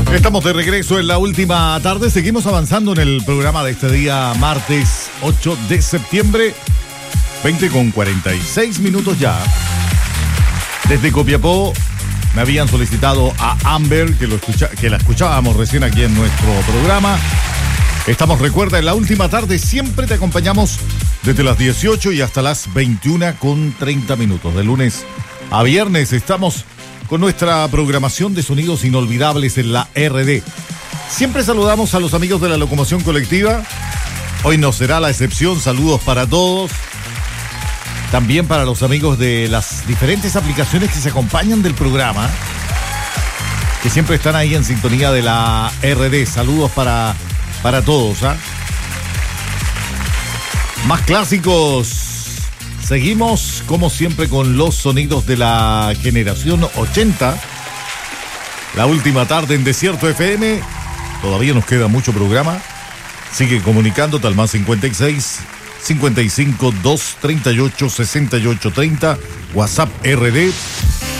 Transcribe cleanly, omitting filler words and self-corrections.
Estamos de regreso en la última tarde. Seguimos avanzando en el programa de este día, martes 8 de septiembre, 20:46 ya. Desde Copiapó me habían solicitado a Amber, que la escuchábamos recién aquí en nuestro programa. Estamos, recuerda, en la última tarde siempre te acompañamos desde las 18 y hasta las 21:30. De lunes a viernes estamos con nuestra programación de sonidos inolvidables en la RD. Siempre saludamos a los amigos de la locomoción colectiva. Hoy no será la excepción. Saludos para todos. También para los amigos de las diferentes aplicaciones que se acompañan del programa, que siempre están ahí en sintonía de la RD. Saludos para todos, ¿ah? Más clásicos. Seguimos, como siempre, con los sonidos de la generación 80. La última tarde en Desierto FM. Todavía nos queda mucho programa. Sigue comunicándote al más 56 55 238 68 30. WhatsApp RD.